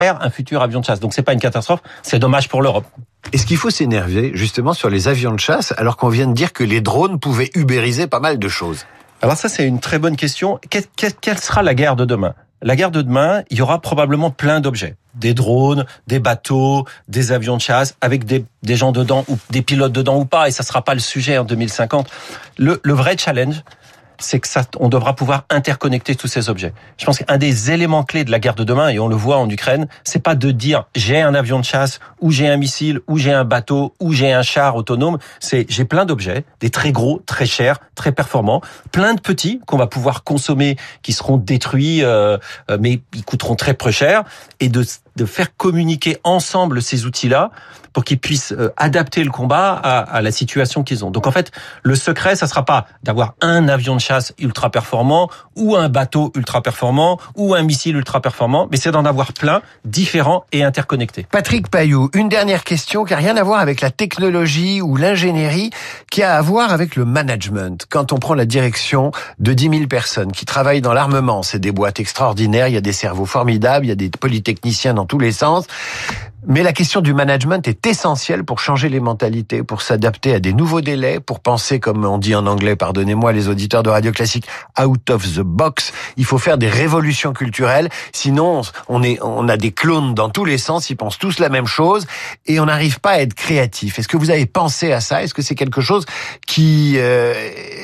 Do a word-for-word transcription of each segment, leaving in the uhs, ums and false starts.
un futur avion de chasse. Donc c'est pas une catastrophe, c'est dommage pour l'Europe. Est-ce qu'il faut s'énerver justement sur les avions de chasse alors qu'on vient de dire que les drones pouvaient ubériser pas mal de choses? Alors ça, c'est une très bonne question. Quelle, quelle, quelle sera la guerre de demain? La guerre de demain, il y aura probablement plein d'objets. Des drones, des bateaux, des avions de chasse, avec des, des gens dedans, ou des pilotes dedans ou pas, et ça sera pas le sujet en deux mille cinquante. Le, le vrai challenge, c'est que ça, on devra pouvoir interconnecter tous ces objets. Je pense qu'un des éléments clés de la guerre de demain, et on le voit en Ukraine, c'est pas de dire j'ai un avion de chasse, ou j'ai un missile, ou j'ai un bateau, ou j'ai un char autonome. C'est j'ai plein d'objets, des très gros, très chers, très performants, plein de petits qu'on va pouvoir consommer, qui seront détruits, euh, mais ils coûteront très peu cher, et de de faire communiquer ensemble ces outils-là pour qu'ils puissent adapter le combat à, à la situation qu'ils ont. Donc en fait, le secret, ça sera pas d'avoir un avion de chasse ultra performant ou un bateau ultra performant ou un missile ultra performant, mais c'est d'en avoir plein, différents et interconnectés. Patrick Paillou, une dernière question qui n'a rien à voir avec la technologie ou l'ingénierie, qui a à voir avec le management. Quand on prend la direction de dix mille personnes qui travaillent dans l'armement, c'est des boîtes extraordinaires, il y a des cerveaux formidables, il y a des polytechniciens dans tous les sens. Mais la question du management est essentielle pour changer les mentalités, pour s'adapter à des nouveaux délais, pour penser, comme on dit en anglais, pardonnez-moi les auditeurs de Radio Classique, out of the box. Il faut faire des révolutions culturelles, sinon on est, on a des clones dans tous les sens, ils pensent tous la même chose et on n'arrive pas à être créatif. Est-ce que vous avez pensé à ça? Est-ce que c'est quelque chose qui, euh,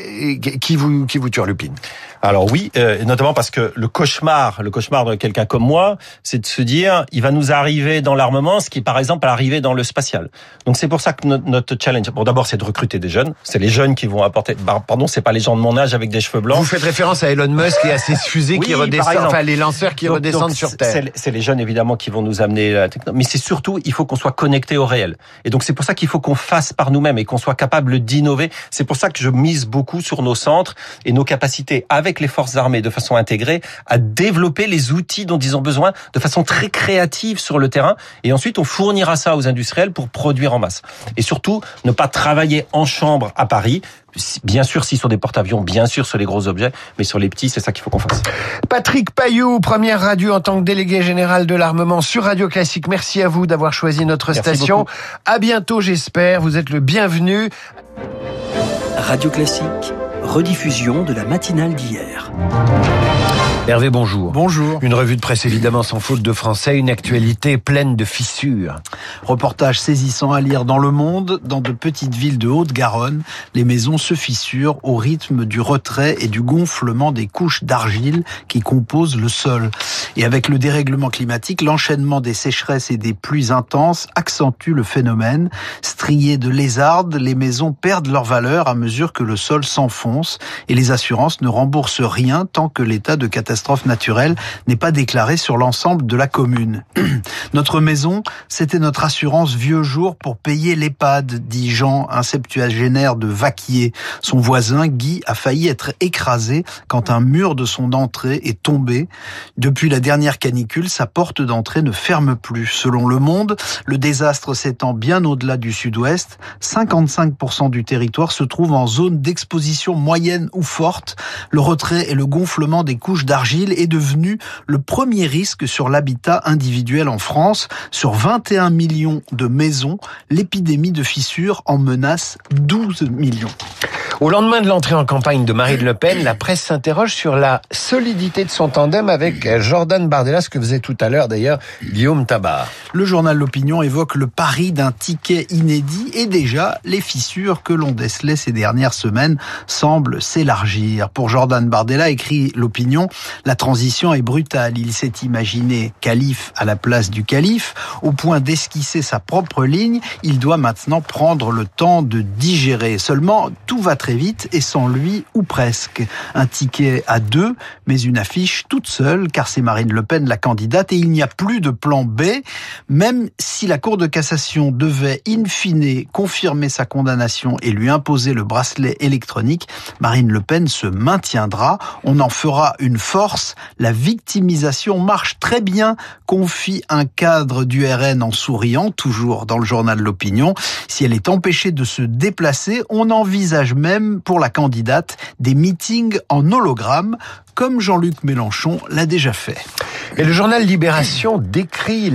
qui vous, qui vous turlupine? Alors oui, euh, notamment parce que le cauchemar, le cauchemar de quelqu'un comme moi, c'est de se dire, il va nous arriver dans l'armement ce qui, par exemple, arriver dans le spatial. Donc c'est pour ça que notre, notre challenge, bon d'abord c'est de recruter des jeunes, c'est les jeunes qui vont apporter, pardon, c'est pas les gens de mon âge avec des cheveux blancs. Vous faites référence à Elon Musk et à ses fusées oui, qui redescendent, enfin les lanceurs qui donc, redescendent donc, sur Terre. C'est, c'est les jeunes évidemment qui vont nous amener la technologie, mais c'est surtout, il faut qu'on soit connecté au réel. Et donc c'est pour ça qu'il faut qu'on fasse par nous-mêmes et qu'on soit capable d'innover. C'est pour ça que je mise beaucoup sur nos centres et nos capacités avec les forces armées de façon intégrée à développer les outils dont ils ont besoin de façon très créative sur le terrain, et ensuite on fournira ça aux industriels pour produire en masse. Et surtout, ne pas travailler en chambre à Paris, bien sûr si sur des porte-avions, bien sûr sur les gros objets, mais sur les petits, c'est ça qu'il faut qu'on fasse. Patrick Paillou, première radio en tant que délégué général de l'armement sur Radio Classique. Merci à vous d'avoir choisi notre Merci station. Beaucoup. À bientôt, j'espère. Vous êtes le bienvenu. Radio Classique, rediffusion de la matinale d'hier. Hervé, bonjour. Bonjour. Une revue de presse évidemment sans faute de français, une actualité pleine de fissures. Reportage saisissant à lire dans Le Monde. Dans de petites villes de Haute-Garonne, les maisons se fissurent au rythme du retrait et du gonflement des couches d'argile qui composent le sol. Et avec le dérèglement climatique, l'enchaînement des sécheresses et des pluies intenses accentue le phénomène. Striées de lézardes, les maisons perdent leur valeur à mesure que le sol s'enfonce et les assurances ne remboursent rien tant que l'état de catastrophe naturelle n'est pas déclaré sur l'ensemble de la commune. Notre maison, c'était notre assurance vieux jour pour payer l'EHPAD, dit Jean, un septuagénaire de Vaquier. Son voisin, Guy, a failli être écrasé quand un mur de son entrée est tombé. Depuis la dernière canicule, sa porte d'entrée ne ferme plus. Selon Le Monde, le désastre s'étend bien au-delà du sud-ouest. cinquante-cinq pour cent du territoire se trouve en zone d'exposition moyenne ou forte. Le retrait et le gonflement des couches d'argile est devenu le premier risque sur l'habitat individuel en France. Sur vingt et un millions de maisons, l'épidémie de fissures en menace douze millions. Au lendemain de l'entrée en campagne de Marine Le Pen, la presse s'interroge sur la solidité de son tandem avec Jordan Bardella, ce que faisait tout à l'heure d'ailleurs Guillaume Tabar. Le journal L'Opinion évoque le pari d'un ticket inédit et déjà les fissures que l'on décelait ces dernières semaines semblent s'élargir. Pour Jordan Bardella, écrit L'Opinion, la transition est brutale. Il s'est imaginé calife à la place du calife. Au point d'esquisser sa propre ligne, il doit maintenant prendre le temps de digérer. Seulement, tout va très vite et sans lui ou presque. Un ticket à deux, mais une affiche toute seule, car c'est Marine Le Pen la candidate et il n'y a plus de plan B. Même si la Cour de cassation devait in fine confirmer sa condamnation et lui imposer le bracelet électronique, Marine Le Pen se maintiendra. On en fera une force. La victimisation marche très bien, confie un cadre du R N en souriant, toujours dans le journal L'Opinion. Si elle est empêchée de se déplacer, on envisage même pour la candidate des meetings en hologramme, comme Jean-Luc Mélenchon l'a déjà fait. Et le journal Libération décrit